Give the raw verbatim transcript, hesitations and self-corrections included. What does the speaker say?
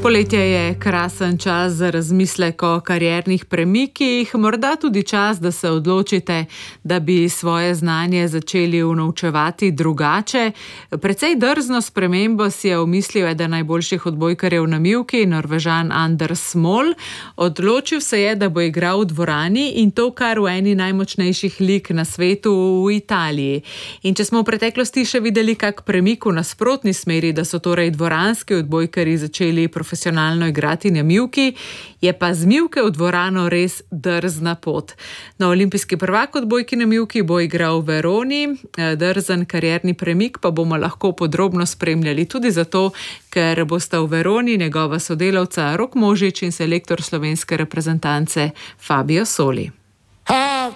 Poletje je krasen čas za razmislek o kariernih premikih, morda tudi čas, da se odločite, da bi svoje znanje začeli unovčevati drugače. Precej drzno spremembo si je omislil eden najboljših odbojkarjev na mivki, Norvežan Anders Smol. Odločil se je, da bo igral v dvorani in to kar v eni najmočnejših lig na svetu, v Italiji. In če smo v preteklosti še videli kak premik v nasprotni smeri, da so torej dvoranski odbojkarji začeli profesionalno igrati na mivki, je pa z mivke v dvorano res drzna pot. Na olimpijski prvak odbojki na mivki bo igral v Veroni, drzen karierni premik pa bomo lahko podrobno spremljali tudi zato, ker bosta v Veroni njegova sodelavca Rok Možič in selektor slovenske reprezentance Fabio Soli. Have